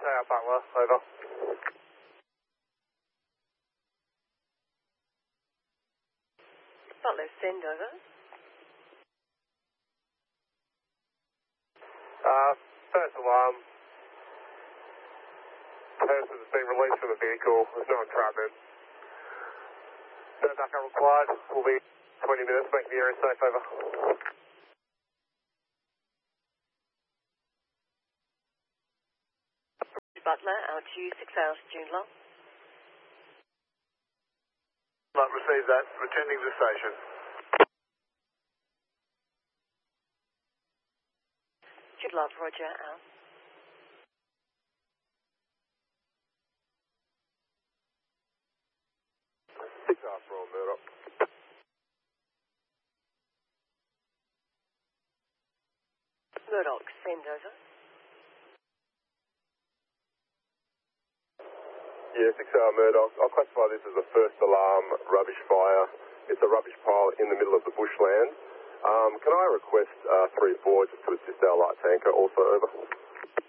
Tower Butler, over. Butler, send over. First alarm. Person has been released from the vehicle. There's no entrapment. No backup required. We'll be 20 minutes, make the area safe, over. Butler, out to you, 6 hours, June long. Not received that. Returning to station. Jude Love, Roger, out. Six after all, Murdoch. Murdoch, send over. Yeah, 6-hour Murdoch. I'll classify this as a first alarm rubbish fire. It's a rubbish pile in the middle of the bushland. Can I request 3-4 just to assist our light tanker also, over?